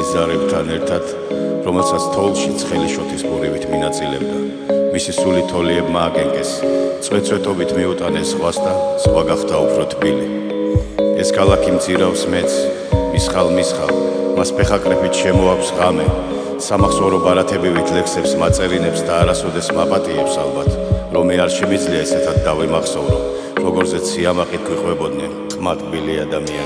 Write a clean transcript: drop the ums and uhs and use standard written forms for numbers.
წლის ზარებთან ერთად, რომელსაც თოლში ცხელი შოთის პურივით მინაწილებდა. მისი სული თოლიებმა აგენკეს, წვეწვეტობით მიუტანეს სხვას და სხვა გახდა უფრო თბილი. ეს ქალაქი მძირავს მეც, მისხალ, მას ფეხაკრეფით შემოაქვს ღამე, სამახსოვრო ბარათებივით ლექსებს მაწერინებს და არასოდეს მაპატიებს ალბათ, რომ მე არ შემიძლია ესეთად დავიმახსოვრო, როგორზეც სიამაყით გვიყვებოდნენ ხმატბილი ადამიანები.